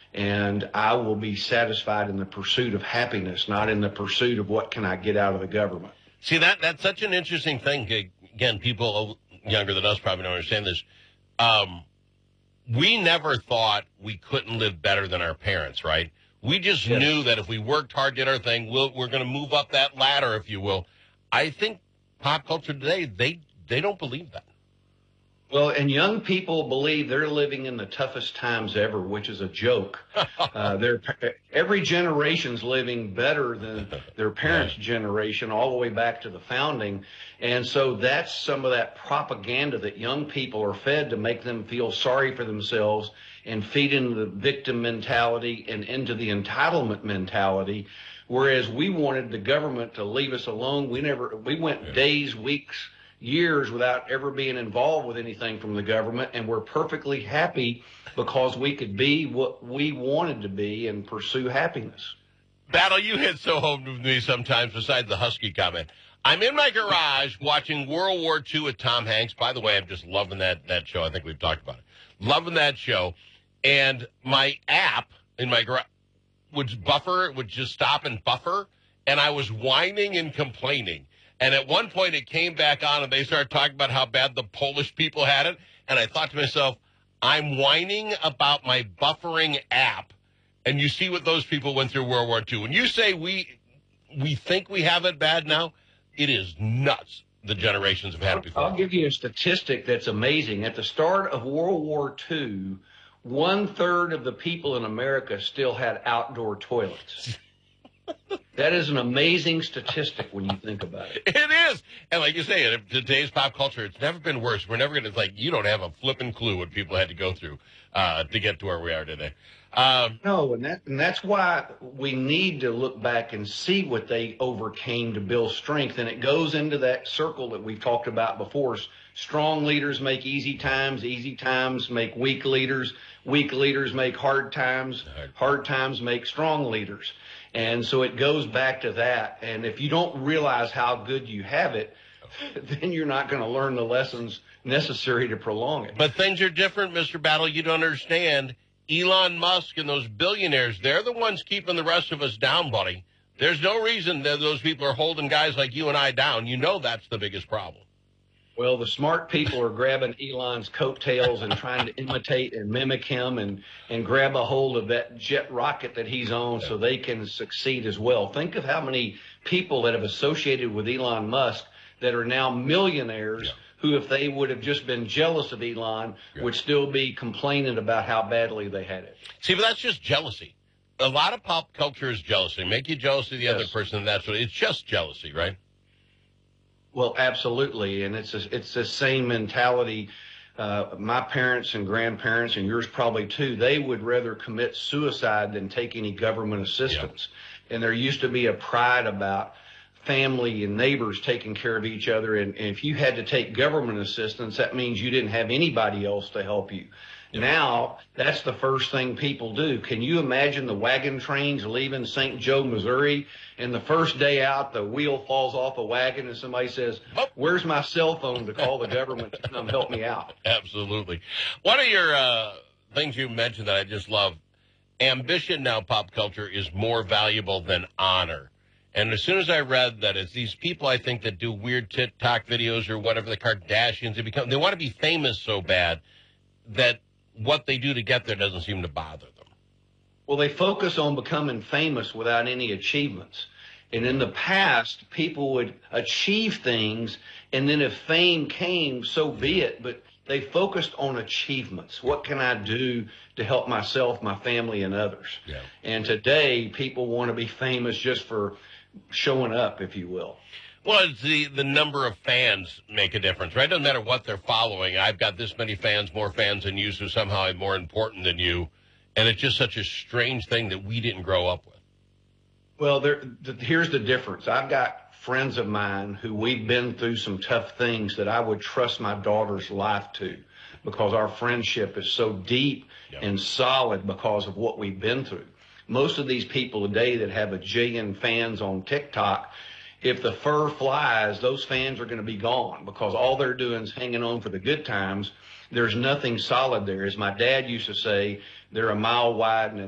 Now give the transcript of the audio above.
and I will be satisfied in the pursuit of happiness, not in the pursuit of what can I get out of the government. See, that's such an interesting thing. Again, people younger than us probably don't understand this. We never thought we couldn't live better than our parents, right? We just knew that if we worked hard, did our thing, we're going to move up that ladder, if you will. I think pop culture today, they don't believe that. Well, and young people believe they're living in the toughest times ever, which is a joke. Every generation's living better than their parents' generation, all the way back to the founding. And so that's some of that propaganda that young people are fed to make them feel sorry for themselves and feed into the victim mentality and into the entitlement mentality. Whereas we wanted the government to leave us alone. We went days, weeks, years without ever being involved with anything from the government, and we're perfectly happy because we could be what we wanted to be and pursue happiness. Battle, you hit so home with me sometimes besides the Husky comment. I'm in my garage watching World War II with Tom Hanks. By the way, I'm just loving that show. I think we've talked about it. Loving that show. And my app in my garage would buffer, it would just stop and buffer, and I was whining and complaining. And at one point it came back on and they started talking about how bad the Polish people had it. And I thought to myself, I'm whining about my buffering app. And you see what those people went through World War II. When you say we think we have it bad now, it is nuts. The generations have had it before. I'll give you a statistic that's amazing. At the start of World War II, 1/3 of the people in America still had outdoor toilets. That is an amazing statistic when you think about it. It is. And like you say, in today's pop culture, it's never been worse. We're never going to, you don't have a flipping clue what people had to go through to get to where we are today. No, and that's why we need to look back and see what they overcame to build strength. And it goes into that circle that we've talked about before. Strong leaders make easy times make weak leaders make hard times make strong leaders. And so it goes back to that. And if you don't realize how good you have it, then you're not going to learn the lessons necessary to prolong it. But things are different, Mr. Battle. You don't understand. Elon Musk and those billionaires, they're the ones keeping the rest of us down, buddy. There's no reason that those people are holding guys like you and I down. You know that's the biggest problem. Well, the smart people are grabbing Elon's coattails and trying to imitate and mimic him and grab a hold of that jet rocket that he's on so they can succeed as well. Think of how many people that have associated with Elon Musk that are now millionaires who, if they would have just been jealous of Elon, would still be complaining about how badly they had it. See, but that's just jealousy. A lot of pop culture is jealousy. Make you jealous of the other person. That's what it's just jealousy, right? Well, absolutely, and it's the same mentality. My parents and grandparents, and yours probably too, they would rather commit suicide than take any government assistance. And there used to be a pride about family and neighbors taking care of each other. And if you had to take government assistance, that means you didn't have anybody else to help you. Now, that's the first thing people do. Can you imagine the wagon trains leaving St. Joe, Missouri, and the first day out, the wheel falls off a wagon and somebody says, where's my cell phone to call the government to come help me out? Absolutely. One of your things you mentioned that I just love, ambition now, pop culture, is more valuable than honor. And as soon as I read that, it's these people, I think, that do weird TikTok videos or whatever, the Kardashians, they want to be famous so bad that what they do to get there doesn't seem to bother them. Well, they focus on becoming famous without any achievements. And in the past, people would achieve things, and then if fame came, so be it. But they focused on achievements. What can I do to help myself, my family, and others? And today, people want to be famous just for showing up, if you will. Well, it's the number of fans make a difference, right? It doesn't matter what they're following. I've got this many fans, more fans than you, so somehow I'm more important than you. And it's just such a strange thing that we didn't grow up with. Well, here's the difference. I've got friends of mine who we've been through some tough things that I would trust my daughter's life to, because our friendship is so deep and solid because of what we've been through. Most of these people today that have a jillion fans on TikTok, if the fur flies, those fans are going to be gone because all they're doing is hanging on for the good times. There's nothing solid there. As my dad used to say, they're a mile wide and